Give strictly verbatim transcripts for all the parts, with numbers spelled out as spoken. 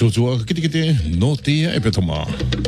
Tūtua kite kite no te e petoma.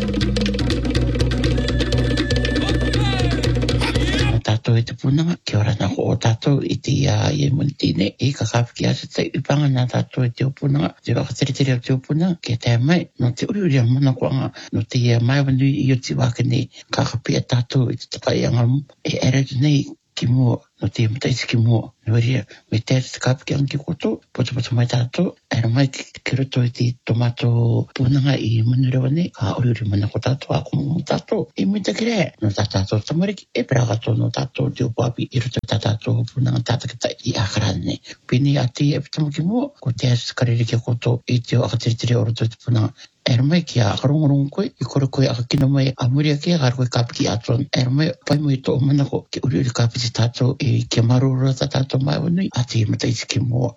Tātou e te punanga, kia ora nā ko o tātou i te ia i e munitine, i ka kāwhiki asa te upanga nā tātou e te opunanga, te wakateretere o te opunanga, kia te mai, no te uri uri a mana koanga, no te ia mai wanu i o te wakane, ka kapia tātou i te takai angamu, e ere nei ki mua, no te mataisi ki mua, no ria, me te te kāwhiki anga ki koto, poto poto mai tātou, ere mai ki roto i te tomato punanga i manurewa nei, ka uri uri mana ko tātou, a kumu tātou, i muita ki rea, no tā tātou tamariki, e pera kato no tātou te upapi, i roto tā tātou punanga tātakata i akarane nei. Pini a te e pitamu ki mua, ko te asu karere ki koto, i te o akateretere o roto te punanga, ere mai ki a akarongorongo koe, i kore koe akakina mai a muria ki a kare koe kāpiki atuan, ere mai pai mo i tō manako, ki uri uri kāpiti tātou, i kia marura tā tātou mai wanui, a te mataisi ki mua.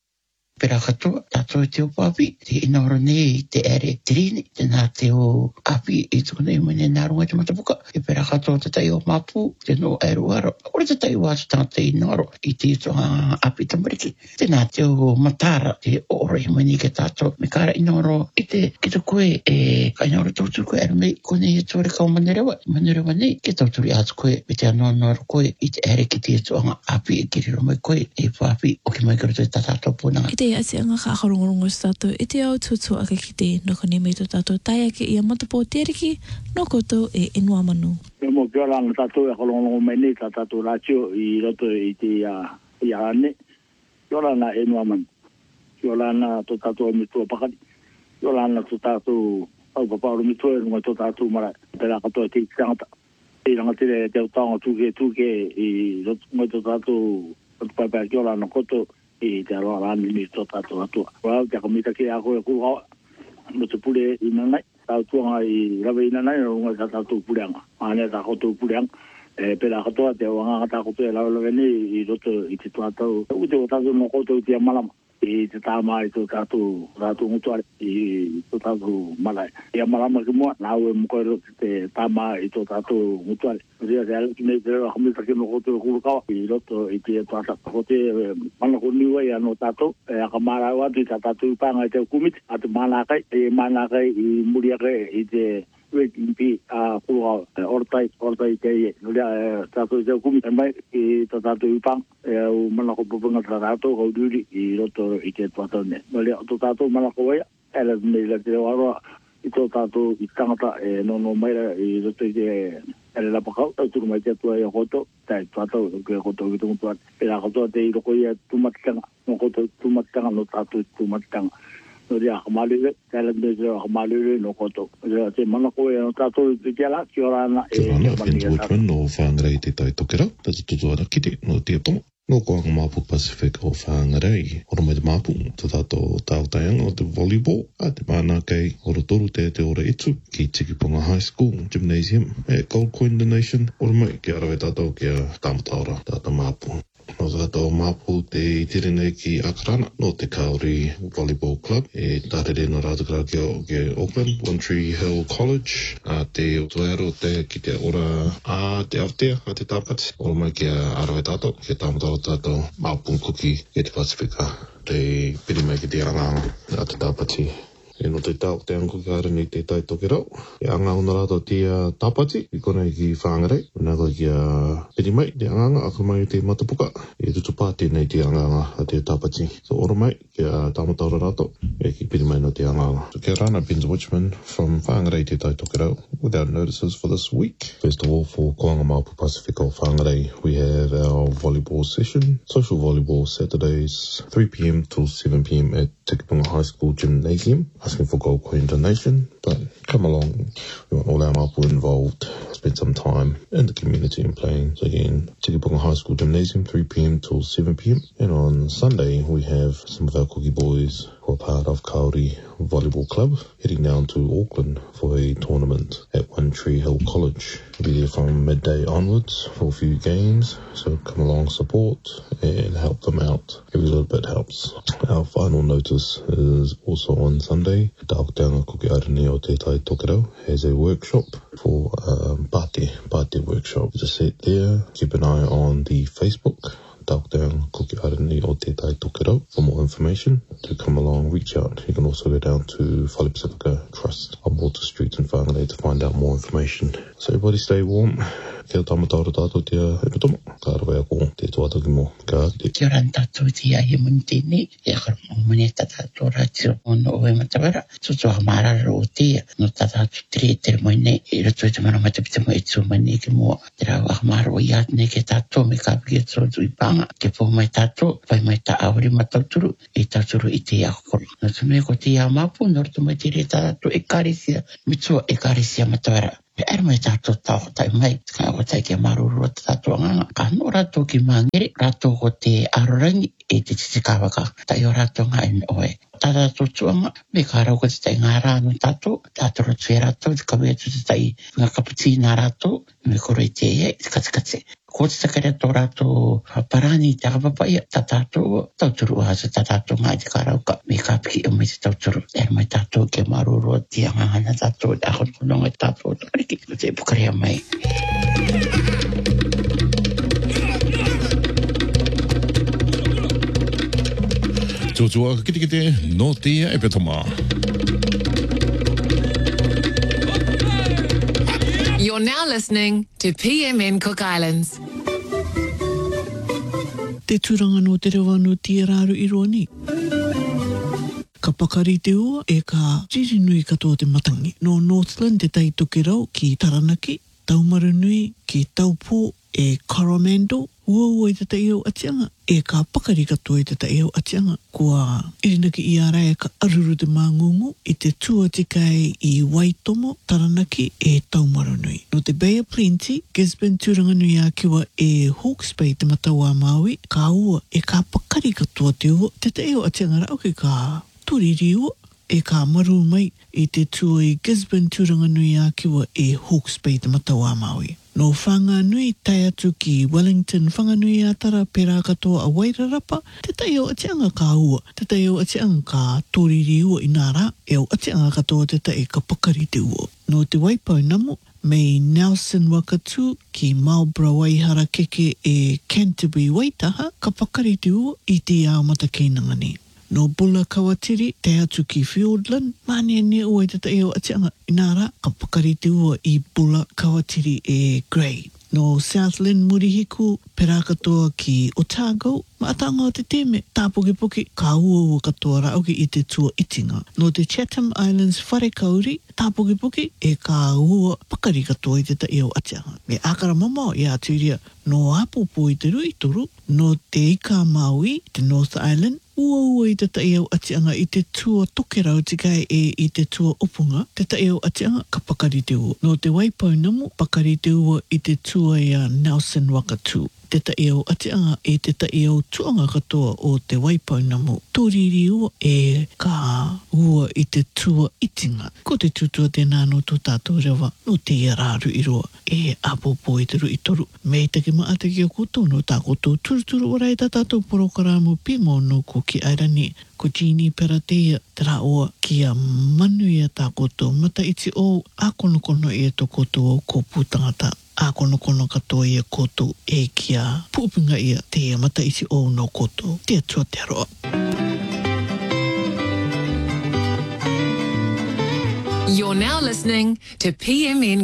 Pera katoa, tātou e te upapi, te inaora nei te ere te rini, te nā te o api i tōna i mene nā runga te matapuka, e pera katoa te tai o mapu, te no eru aro, ora te tai o atu tātou i naro, i te toa api tamariki, te nā te o matara, te ora i mene ke tātou, me kara inaoro, i te ki te koe, e ka inaora tauturu koe, ere mei, kone e tōre kau manerewa, manerewa nei, ke tauturu i atu koe, me te anoa noara koe, i te ere ki te toa api, e kiri romai koe, e papi, o ki mai karo te tātou punanga. Te ase anga ka akarongorongo sa tātou, e te au tutu ake ki te noko ne mei tō tātou tai ake i a matapo teriki, no koutou e inua manu. E mo kia ranga tātou e akarongorongo mai nei, tā tātou rātio i roto i te i a ane, kia ranga e inua manu. Kia ranga tō tātou e mitua pakari, kia ranga tō tātou au papauru mitua e runga tō tātou mara, pera katoa te tangata. E ranga tere te au tanga tūke tūke i roto mai tō tātou, pai pai kia ranga koto, i te aroa rani ni tō tātou atua. Wau, te akamita ki a koe kūhawa, no te pule i nanai, tau tuanga i rawe i nanai, no runga tā tātou puleanga. Ane tā koto puleanga, e pera katoa te wanga tā koto e lau lau ni i roto i te tātou. Ute o tātou no koto i te amalama, i te tāma i tō tātou, tātou ngutuare, i tō tātou malai. I amalama ki mua, nāu e mukoero te tāma i tō tātou ngutuare. Ria te ala ki nei te rewa hamita ki no koto e kurukawa, i roto i te tātou. Kote mana ko niwa i ano tātou, e aka mara au atu i tā tātou i pāngai te kumiti, atu mānakai, e mānakai i muriake i te Wekimpi a kurukawa, ortai, ortai te ie. Nuria tātou i te kumiti, mai i tā tātou i pāng, e au mana ko pupunga tā tātou, kau duri i roto i te tātou ne. Nuria tō tātou mana ko waia, ela nei la te waroa, i tō tātou i tangata e nono maira i roto i te ere la pakau, tau turu mai te atua i a koto, tai tātou, ke koto i tungu tuat. Pera koto te i roko i a tumatitanga, no koto tumatitanga no tātou i tumatitanga. No rea hamalure, taila me te hamalure no koto. Rea te mana koe no tātou i te ala, ki ora ana e... Te rana, Ben Woodman o whangarei te tai tokera, tatu tutu ana kite no te tomo. No koanga Mapu Pacific o whangarei, ora mai te Mapu, te tātou tāutaianga o te volleyball, a te mana kei ora toru te te ora etu, ki Tikipunga High School Gymnasium, e Gold Coin Donation, ora mai ki arawe tātou ki a tāmataora, tātou Mapu. No te tātou Mapu te tirene ki Akarana, no te Kauri Volleyball Club, e tātere no rātukara ki, ki Auckland, One Tree Hill College, a te tuero te ki te ora a te Aotea, a te tāpati, ora mai ki a arawe tātou, ki a tāmataora tātou Mapu kuki e te Pasifika, te piri mai ki te anganga a te tāpati. E no te tau te anko ki ara ni te tai toke rau. E anga ona rātou te uh, tāpati, i konei ki whangarei. Nā koe ki a uh, piri mai, te anganga, aka mai te matapuka. E tutu pāti nei te anganga a te tāpati. So ora mai, ki a uh, tāmataura rātou, e ki piri mai no te anganga. So kia rana, Ben Woodman from whangarei te tai toke rau. Without notices for this week. First of all, for Koanga Mapu Pacific o whangarei, we have our volleyball session. Social volleyball Saturdays, three p.m. till seven p.m. at Tikipunga High School Gymnasium. Asking for Gold Coin donation, but come along. We want all our Mapu involved. Spend some time in the community and playing. So again, Tikipunga High School Gymnasium, three p.m. till seven p.m. And on Sunday, we have some of our cookie boys who are part of Kauri Volleyball Club heading down to Auckland for a tournament at One Tree Hill College. We'll be there from midday onwards for a few games. So come along, support and help them out. Every little bit helps. Our final notice is also on Sunday. Tāoteanga Kuki Arani o Te Tai Tokerau has a workshop for um, Pāti, Pāti workshop. There's a set there. Keep an eye on the Facebook Taukatanga Kuki Arani o Te Tai Tokero. For more information, to come along, reach out. You can also go down to Whale Pacifica Trust on Water Street in Whangarei to find out more information. So everybody stay warm. Kia tamatara tātou te epitomo. Ka rawai ako te tuatoki mo. Ka te. Kia ora tātou te ahi muni tēnei. E akara moni ta tātou rātio ono o e matawara. Tutu a marara o te. No ta tātou tere tere moi nei. E rato e te mana matapita mo e tū mani ke mua. Te rau a mara o iat nei ke tātou me ka piki e tōtu i panga. Ke pō mai tātou. Pai mai ta awari matauturu. E tāturu i te akokoro. No tu me ko te a mapu. No rato mai tere tātou e kārisia. Mitua e kārisia matawara. Pe er mai tātou tau tai mai, ka o tai kia marurua tātou nganga. Ka no rato ki mangere, rato ko te arorangi e te titi kawaka. Tai o rato ngā ene oe. Tātou tuanga, me ka rau ko te tai ngā rānu tātou, tātou ratu e rato, te kawea tu te tai ngā kaputi ngā rato, me koro i te e, te katikate. Ko te takare tō rato parani te akapapai, tā tātou, tauturu hasa tā tātou ngā te ka rauka, me ka piki o me te tauturu. Er mai tātou kia marurua te angangana tātou, te akon kononga tātou, takariki, te pukarea mai. Tutua kite kite no tia e petoma. You're now listening to P M N Cook Islands. Te turanga no te rewa no tia rāru i roa ni. Ka pakari te ua e ka ririnui katoa te matangi. No Northland te tai toke rau ki Taranaki, Taumaru nui ki Taupō e Coromandel, ua ua i te tai au atianga, e ka pakari katoa i te tai au atianga, kua irinaki i ara e ka aruru te māngungu i te tua tikai i Waitomo, Taranaki e Taumaru nui. No te Bay of Plenty, Gisborne turanga nui a kiwa e Hawke's Bay te mataua Maui, ka ua e ka pakari katoa te ua, te tai au atianga rau ki ka turiri ua, e ka maru mai i te tua i Gisborne turanga nui a kiwa e Hawke's Bay te mataua Maui. No whanga nui tai atu ki Wellington, whanga nui a tara pera katoa a Wairarapa, te tai o atianga ka ua, te tai o atianga ka tōriri ua i nāra, e o atianga katoa te tai ka pakari te ua. No te Waipau Namu, mei Nelson Wakatu ki Marlborough Waihara keke e Canterbury Waitaha, ka pakari te ua i te aomata keinanga ni. No Bula Kawatiri, te atu ki Fiordland, mane ne ua i te tai o atianga inara, ka pakari te ua i Bula Kawatiri e Grey. No Southland Murihiku, pera katoa ki Otago, ma atanga o te teme, tāpoki-poki, ka ua ua katoa rauki i te tua itinga. No te Chatham Islands Wharekauri, tāpoki-poki, e ka ua pakari katoa i te tai o atianga. Me akara mamao i aturia, no Apopo i te rui toru, no te Ika Maui, te North Island, ua ua i te tai au atianga i te tua tokerau tikai e i te tua opunga, te tai au atianga ka pakari te ua. No te Waipau Namu, pakari te ua i te tua i a Nelson Wakatu. Te tai au atianga e te tai au tuanga katoa o te Waipau Namu. Tōriri ua e ka ua i te tua itinga. Ko te tutua tēnā no tō tātou rewa, no te ia rāru i roa, e apopo i te rui toru. Mei take maa te kia koutou no tā koutou turuturu ora i tā tātou porokaramu pimo no ko ki airani. Ko Jeannie Peratea, te rā oa ki a manu i a tā koutou. Mata iti o a kono kono i a tō koutou o ko pūtangata. A kono kono katoa i a koutou e ki a pūpinga i a te mata iti o no koutou. Te atua te aroa. You're now listening to P M N